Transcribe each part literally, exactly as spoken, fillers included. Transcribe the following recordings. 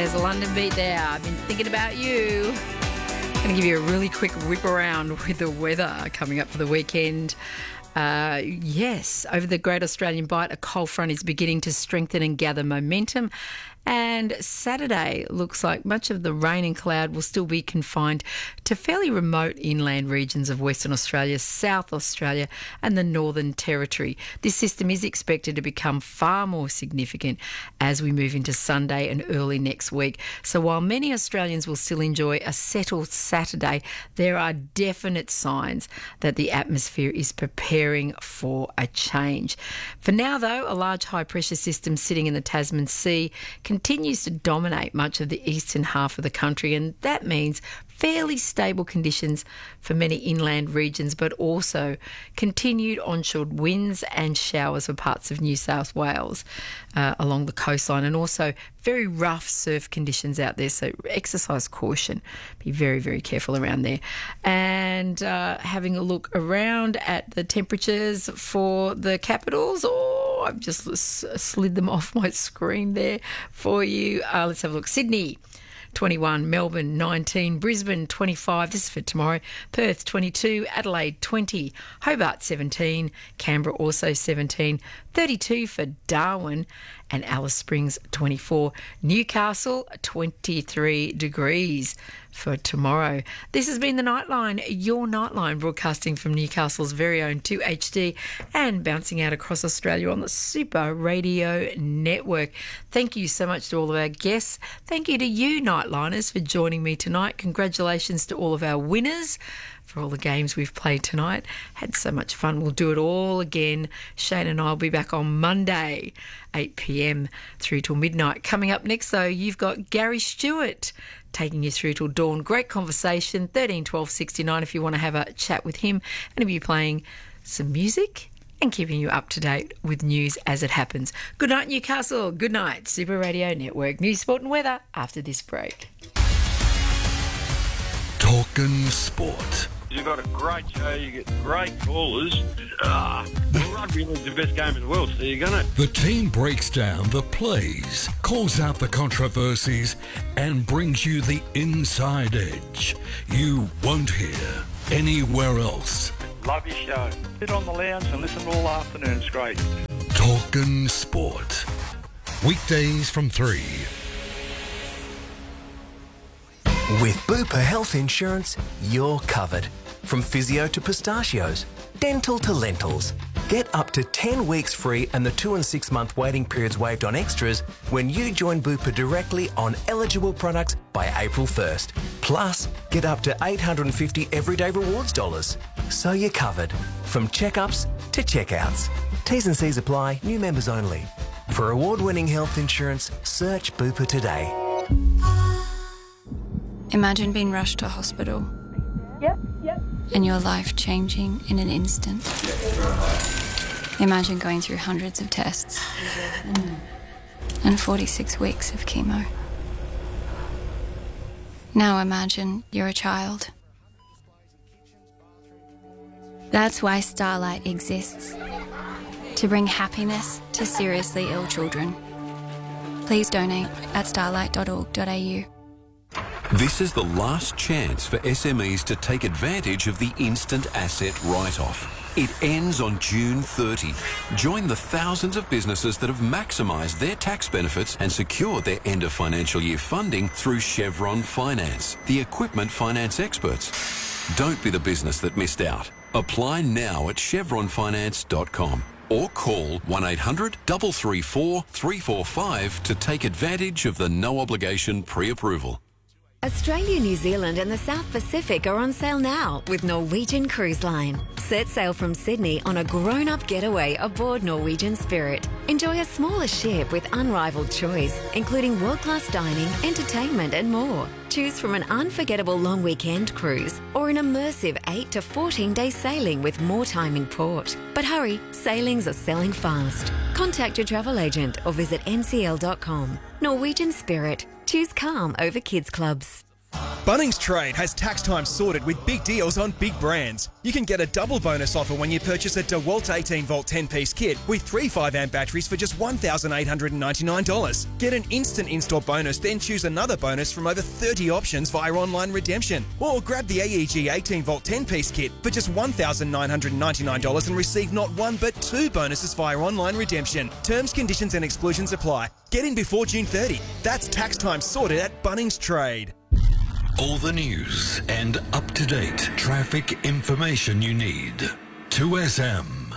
There's a London beat there. I've been thinking about you. Going to give you a really quick whip around with the weather coming up for the weekend. Uh, yes, over the Great Australian Bight, a cold front is beginning to strengthen and gather momentum. And Saturday looks like much of the rain and cloud will still be confined to fairly remote inland regions of Western Australia, South Australia and the Northern Territory. This system is expected to become far more significant as we move into Sunday and early next week. So while many Australians will still enjoy a settled Saturday, there are definite signs that the atmosphere is preparing for a change. For now, though, a large high-pressure system sitting in the Tasman Sea continues to dominate much of the eastern half of the country, and that means fairly stable conditions for many inland regions, but also continued onshore winds and showers for parts of New South Wales uh, along the coastline, and also very rough surf conditions out there, so exercise caution. Be very, very careful around there. And uh, having a look around at the temperatures for the capitals, oh, I've just slid them off my screen there for you. Uh, let's have a look. Sydney, twenty-one, Melbourne nineteen, Brisbane twenty-five, this is for tomorrow, Perth twenty-two, Adelaide twenty, Hobart seventeen, Canberra also seventeen, thirty-two for Darwin, and Alice Springs twenty-four, Newcastle twenty-three degrees for tomorrow. This has been the Nightline, your Nightline, broadcasting from Newcastle's very own two H D and bouncing out across Australia on the Super Radio Network. Thank you so much to all of our guests. Thank you to you, Nightliners, for joining me tonight. Congratulations to all of our winners for all the games we've played tonight. Had so much fun. We'll do it all again. Shane and I will be back on Monday, eight p.m. through till midnight. Coming up next, though, you've got Gary Stewart taking you through till dawn. Great conversation, thirteen twelve sixty-nine if you want to have a chat with him. And he'll be playing some music and keeping you up to date with news as it happens. Good night, Newcastle. Good night, Super Radio Network. News, sport and weather after this break. Talking sport. You've got a great show, you get great callers. Ah, well, rugby league's the best game in the world, so you're going to... The team breaks down the plays, calls out the controversies, and brings you the inside edge you won't hear anywhere else. Love your show. Sit on the lounge and listen all afternoon. It's great. Talking sport. Weekdays from three. With Bupa Health Insurance, you're covered. From physio to pistachios, dental to lentils. Get up to ten weeks free and the two and six month waiting periods waived on extras when you join Bupa directly on eligible products by April first. Plus, get up to eight hundred fifty everyday rewards dollars. So you're covered. From checkups to checkouts. T's and C's apply, new members only. For award-winning health insurance, search Bupa today. Imagine being rushed to hospital. Yep, yep. And your life changing in an instant. Imagine going through hundreds of tests and forty-six weeks of chemo. Now imagine you're a child. That's why Starlight exists. To bring happiness to seriously ill children. Please donate at starlight dot org dot a u. This is the last chance for S M Es to take advantage of the instant asset write-off. It ends on June thirtieth. Join the thousands of businesses that have maximised their tax benefits and secured their end of financial year funding through Chevron Finance, the equipment finance experts. Don't be the business that missed out. Apply now at chevron finance dot com or call one eight hundred, three three four, three four five to take advantage of the no obligation pre-approval. Australia, New Zealand and the South Pacific are on sale now with Norwegian Cruise Line. Set sail from Sydney on a grown-up getaway aboard Norwegian Spirit. Enjoy a smaller ship with unrivaled choice, including world-class dining, entertainment and more. Choose from an unforgettable long weekend cruise or an immersive eight to fourteen day sailing with more time in port. But hurry, sailings are selling fast. Contact your travel agent or visit n c l dot com. Norwegian Spirit. Choose calm over kids clubs. Bunnings Trade has tax time sorted with big deals on big brands. You can get a double bonus offer when you purchase a DeWalt eighteen volt ten piece kit with three five amp batteries for just one thousand eight hundred ninety-nine dollars. Get an instant in-store bonus, then choose another bonus from over thirty options via online redemption. Or grab the A E G eighteen volt ten piece kit for just one thousand nine hundred ninety-nine dollars and receive not one but two bonuses via online redemption. Terms, conditions and exclusions apply. Get in before June thirtieth. That's tax time sorted at Bunnings Trade. All the news and up-to-date traffic information you need. two S M.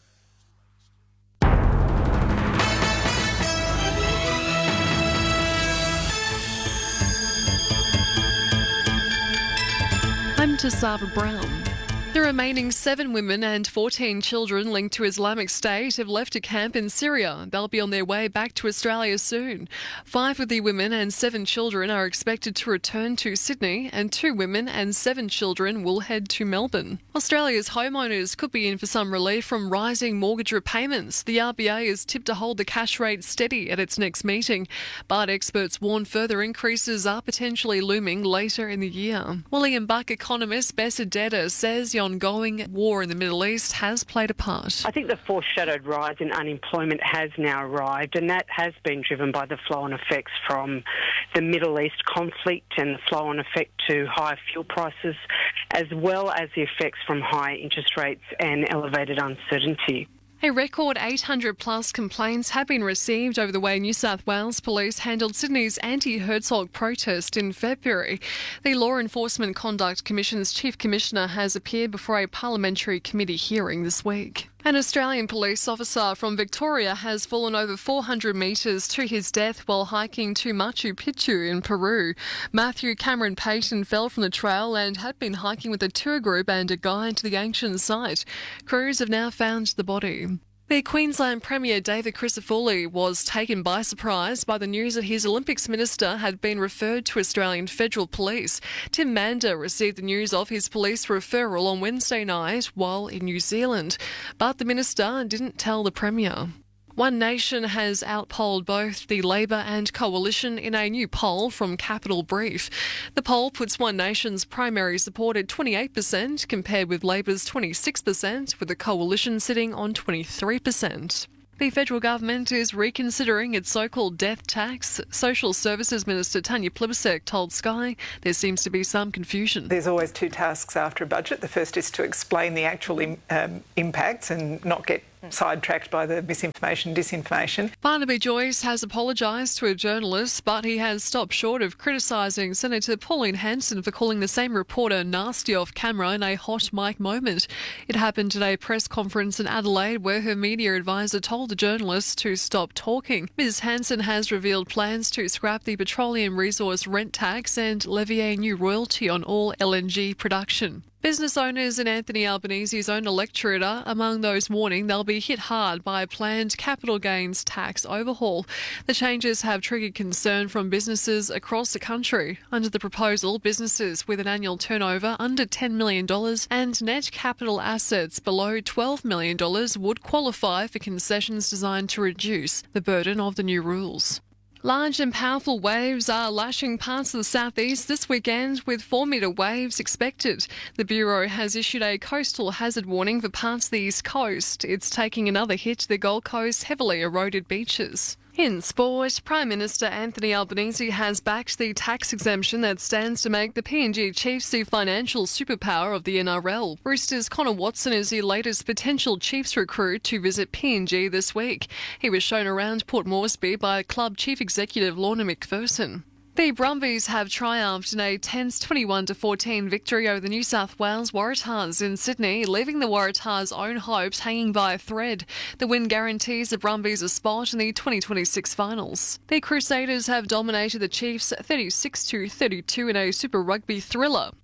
I'm Tasava Brown. The remaining seven women and fourteen children linked to Islamic State have left a camp in Syria. They'll be on their way back to Australia soon. Five of the women and seven children are expected to return to Sydney, and two women and seven children will head to Melbourne. Australia's homeowners could be in for some relief from rising mortgage repayments. The R B A is tipped to hold the cash rate steady at its next meeting, but experts warn further increases are potentially looming later in the year. William Buck economist Bess Adetta says the ongoing war in the Middle East has played a part. I think the foreshadowed rise in unemployment has now arrived, and that has been driven by the flow-on effects from the Middle East conflict and the flow-on effect to higher fuel prices, as well as the effects from high interest rates and elevated uncertainty. A record eight hundred plus complaints have been received over the way New South Wales Police handled Sydney's anti-Herzog protest in February. The Law Enforcement Conduct Commission's Chief Commissioner has appeared before a parliamentary committee hearing this week. An Australian police officer from Victoria has fallen over four hundred metres to his death while hiking to Machu Picchu in Peru. Matthew Cameron Payton fell from the trail and had been hiking with a tour group and a guide to the ancient site. Crews have now found the body. The Queensland Premier David Crisafulli was taken by surprise by the news that his Olympics minister had been referred to Australian Federal Police. Tim Mander received the news of his police referral on Wednesday night while in New Zealand, but the minister didn't tell the Premier. One Nation has outpolled both the Labor and Coalition in a new poll from Capital Brief. The poll puts One Nation's primary support at twenty-eight percent compared with Labor's twenty-six percent, with the Coalition sitting on twenty-three percent. The federal government is reconsidering its so-called death tax. Social Services Minister Tanya Plibersek told Sky there seems to be some confusion. There's always two tasks after a budget. The first is to explain the actual im- um, impacts and not get sidetracked by the misinformation, disinformation. Barnaby Joyce has apologised to a journalist, but he has stopped short of criticising Senator Pauline Hanson for calling the same reporter nasty off camera in a hot mic moment. It happened at a press conference in Adelaide where her media advisor told the journalist to stop talking. Miz Hanson has revealed plans to scrap the petroleum resource rent tax and levy a new royalty on all L N G production. Business owners in Anthony Albanese's own electorate are among those warning they'll be hit hard by a planned capital gains tax overhaul. The changes have triggered concern from businesses across the country. Under the proposal, businesses with an annual turnover under ten million dollars and net capital assets below twelve million dollars would qualify for concessions designed to reduce the burden of the new rules. Large and powerful waves are lashing parts of the southeast this weekend, with four-metre waves expected. The Bureau has issued a coastal hazard warning for parts of the east coast. It's taking another hit to the Gold Coast's heavily eroded beaches. In sport, Prime Minister Anthony Albanese has backed the tax exemption that stands to make the P N G Chiefs the financial superpower of the N R L. Roosters' Connor Watson is the latest potential Chiefs recruit to visit P N G this week. He was shown around Port Moresby by club chief executive Lorna McPherson. The Brumbies have triumphed in a tense twenty-one to fourteen victory over the New South Wales Waratahs in Sydney, leaving the Waratahs' own hopes hanging by a thread. The win guarantees the Brumbies a spot in the twenty twenty-six finals. The Crusaders have dominated the Chiefs thirty-six to thirty-two in a Super Rugby thriller.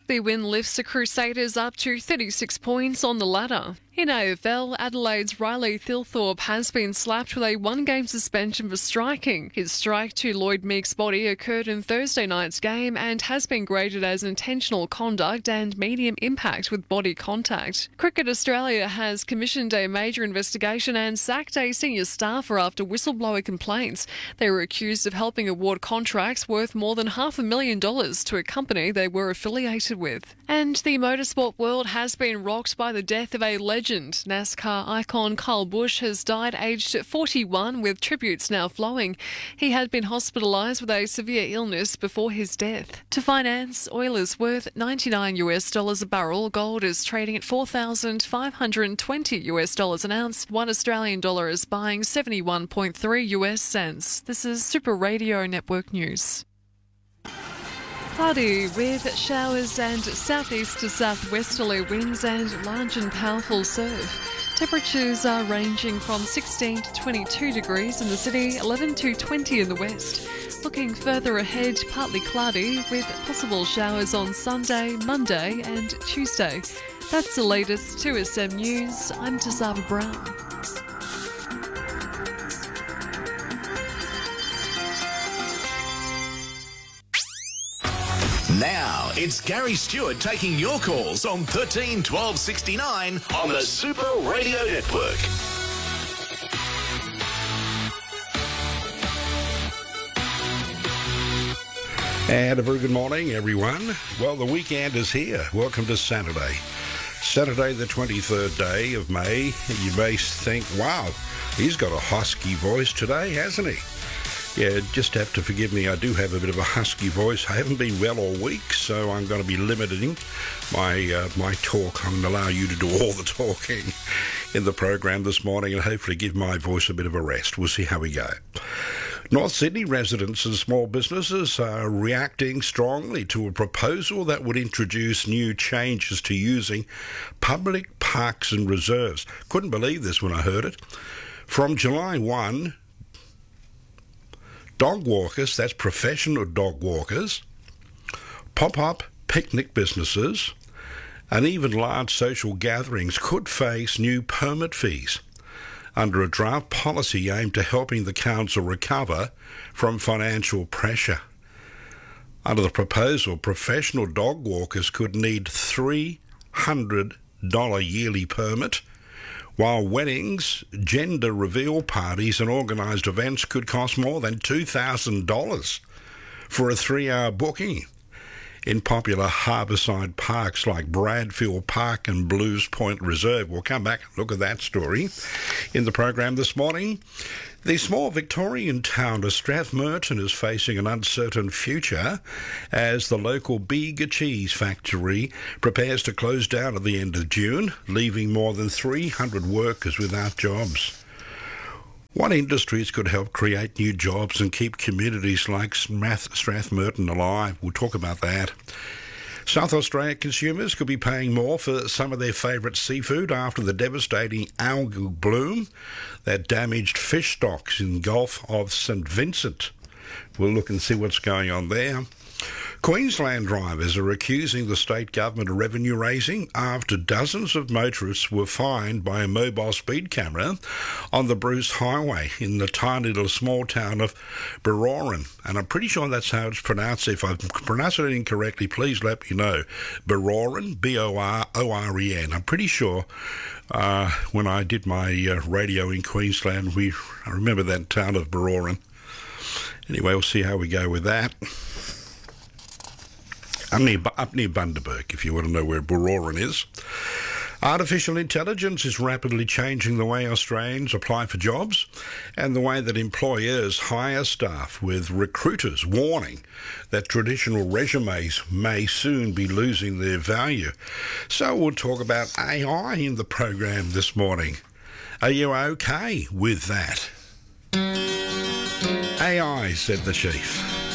rugby win lifts the Crusaders up to thirty-six points on the ladder. In A F L, Adelaide's Riley Thilthorpe has been slapped with a one-game suspension for striking. His strike to Lloyd Meek's body occurred in Thursday night's game and has been graded as intentional conduct and medium impact with body contact. Cricket Australia has commissioned a major investigation and sacked a senior staffer after whistleblower complaints. They were accused of helping award contracts worth more than half a million dollars to a company they were affiliated with. And the motorsport world has been rocked by the death of a legend. NASCAR icon Kyle Busch has died aged forty-one, with tributes now flowing. He had been hospitalised with a severe illness before his death. To finance, oil is worth ninety-nine US dollars a barrel. Gold is trading at four thousand five hundred twenty US dollars an ounce. One Australian dollar is buying seventy-one point three US cents. This is Super Radio Network News. Cloudy with showers and southeast to southwesterly winds and large and powerful surf. Temperatures are ranging from sixteen to twenty-two degrees in the city, eleven to twenty in the west. Looking further ahead, partly cloudy with possible showers on Sunday, Monday and Tuesday. That's the latest to S M News. I'm Tazava Brown. Now it's Gary Stewart taking your calls on thirteen twelve sixty-nine on the Super Radio Network. And a very good morning, everyone. Well, the weekend is here. Welcome to Saturday. Saturday, the twenty-third day of May. You may think, wow, he's got a husky voice today, hasn't he? Yeah, just have to forgive me. I do have a bit of a husky voice. I haven't been well all week, so I'm going to be limiting my uh, my talk. I'm going to allow you to do all the talking in the program this morning and hopefully give my voice a bit of a rest. We'll see how we go. North Sydney residents and small businesses are reacting strongly to a proposal that would introduce new changes to using public parks and reserves. Couldn't believe this when I heard it. From July first, dog walkers, that's professional dog walkers, pop-up picnic businesses, and even large social gatherings could face new permit fees under a draft policy aimed at helping the council recover from financial pressure. Under the proposal, professional dog walkers could need three hundred dollars yearly permit, while weddings, gender reveal parties and organised events could cost more than two thousand dollars for a three-hour booking in popular harbourside parks like Bradfield Park and Blues Point Reserve. We'll come back and look at that story in the program this morning. The small Victorian town of Strathmerton is facing an uncertain future as the local Bega cheese factory prepares to close down at the end of June, leaving more than three hundred workers without jobs. What industries could help create new jobs and keep communities like Strathmerton alive? We'll talk about that. South Australia consumers could be paying more for some of their favourite seafood after the devastating algal bloom that damaged fish stocks in Gulf of St Vincent. We'll look and see what's going on there. Queensland drivers are accusing the state government of revenue raising after dozens of motorists were fined by a mobile speed camera on the Bruce Highway in the tiny little small town of Berowra. And I'm pretty sure that's how it's pronounced. If I've pronounced it incorrectly, please let me know. Berowra, B O R O R E N. I'm pretty sure uh, when I did my uh, radio in Queensland, we I remember that town of Berowra. Anyway, we'll see how we go with that. Up near, up near Bundaberg, if you want to know where Berowra is. Artificial intelligence is rapidly changing the way Australians apply for jobs and the way that employers hire staff, with recruiters warning that traditional resumes may soon be losing their value. So we'll talk about A I in the program this morning. Are you okay with that? A I, said the chief.